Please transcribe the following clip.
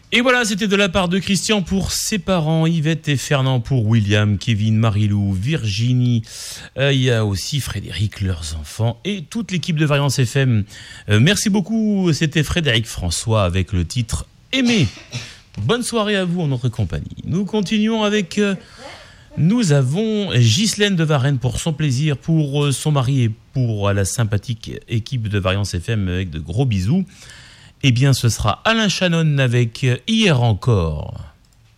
Et voilà, c'était de la part de Christian pour ses parents, Yvette et Fernand pour William, Kevin, Marilou, Virginie. Il y a aussi Frédéric, leurs enfants et toute l'équipe de Variance FM. Merci beaucoup, c'était Frédéric François avec le titre Aimer. Bonne soirée à vous en notre compagnie. Nous continuons avec... nous avons Ghislaine de Varennes pour son plaisir, pour son mari et pour la sympathique équipe de Variance FM avec de gros bisous. Eh bien, ce sera Alain Shannon avec Hier encore.